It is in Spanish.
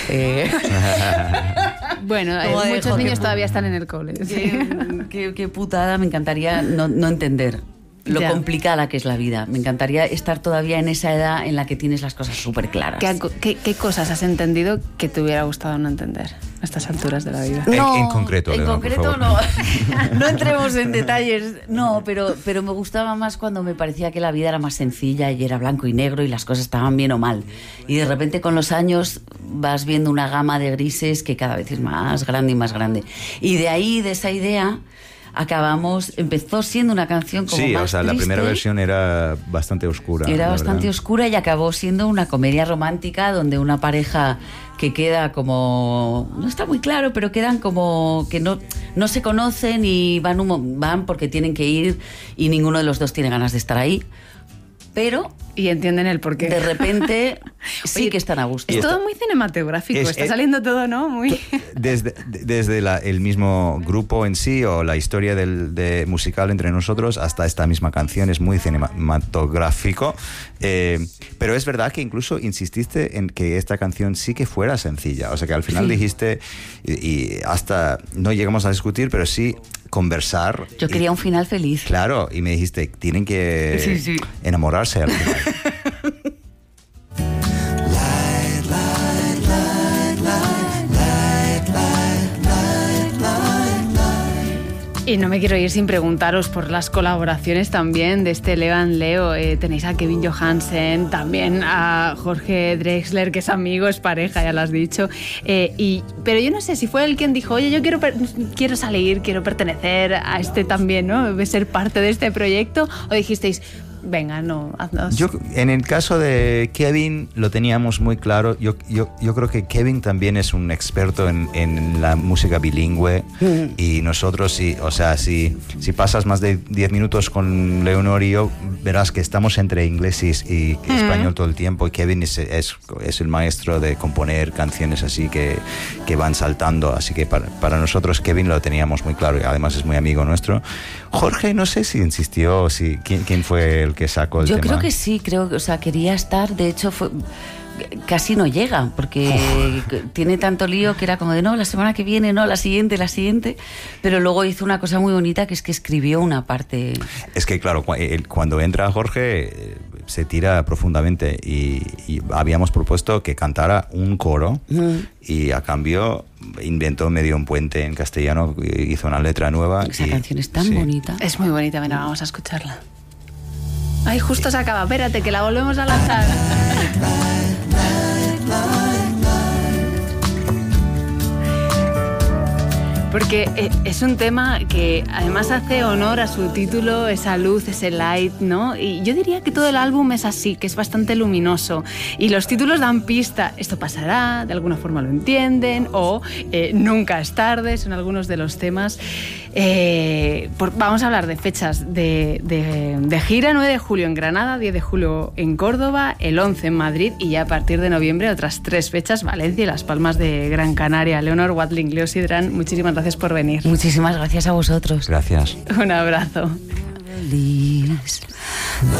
Bueno, muchos niños todavía están en el cole. Qué putada, me encantaría no entender lo complicada que es la vida. Me encantaría estar todavía en esa edad en la que tienes las cosas súper claras. ¿Qué cosas has entendido que te hubiera gustado no entender a estas alturas de la vida? No, en concreto, en Leonor, concreto no. No entremos en detalles. No, pero me gustaba más cuando me parecía que la vida era más sencilla y era blanco y negro y las cosas estaban bien o mal. Y de repente con los años vas viendo una gama de grises que cada vez es más grande y más grande. Y de ahí, de esa idea, empezó siendo una canción como sí, más o sea, triste. la primera versión era bastante oscura. Era bastante oscura y acabó siendo una comedia romántica donde una pareja que queda como... No está muy claro, pero quedan como que no se conocen y van porque tienen que ir y ninguno de los dos tiene ganas de estar ahí. Pero... Y entienden el porqué. De repente sí que están a gusto. Es todo muy cinematográfico, está saliendo todo, ¿no? Muy... Desde el mismo grupo en sí o la historia de musical entre nosotros hasta esta misma canción es muy cinematográfico. Pero es verdad que incluso insististe en que esta canción sí que fuera sencilla. O sea que al final dijiste, y hasta no llegamos a discutir, pero sí conversar. Yo quería un final feliz. Claro, y me dijiste, tienen que enamorarse al final. Y no me quiero ir sin preguntaros por las colaboraciones también de este Leo and Leo. Tenéis a Kevin Johansen, también a Jorge Drexler, que es amigo, es pareja, ya lo has dicho. Pero yo no sé si fue él quien dijo, oye, yo quiero salir, quiero pertenecer a este también, ¿no? Ser parte de este proyecto. O dijisteis, venga, no, haznos. En el caso de Kevin lo teníamos muy claro. Yo creo que Kevin también es un experto en la música bilingüe y nosotros, si pasas más de 10 minutos con Leonor y yo, verás que estamos entre inglés y español todo el tiempo, y Kevin es el maestro de componer canciones así que van saltando, así que para nosotros Kevin lo teníamos muy claro y además es muy amigo nuestro. Jorge, no sé si insistió, quién fue el que sacó el tema. Yo creo que sí, quería estar, de hecho casi no llega, porque tiene tanto lío que era como de no, la semana que viene, no, la siguiente, pero luego hizo una cosa muy bonita que es que escribió una parte. Es que claro, cuando entra Jorge se tira profundamente y habíamos propuesto que cantara un coro y a cambio inventó medio un puente en castellano, hizo una letra nueva. Esa canción es tan bonita. Es muy bonita, mira, vamos a escucharla. Ay, justo se acaba, espérate, que la volvemos a lanzar. Porque es un tema que además hace honor a su título, esa luz, ese light, ¿no? Y yo diría que todo el álbum es así, que es bastante luminoso. Y los títulos dan pista, esto pasará, de alguna forma lo entienden, o nunca es tarde, son algunos de los temas. Vamos a hablar de fechas de gira. 9 de julio en Granada, 10 de julio en Córdoba, el 11 en Madrid y ya a partir de noviembre otras 3 fechas, Valencia y Las Palmas de Gran Canaria. Leonor Watling, Leo Sidran, muchísimas gracias por venir. Muchísimas gracias a vosotros. Gracias. Un abrazo.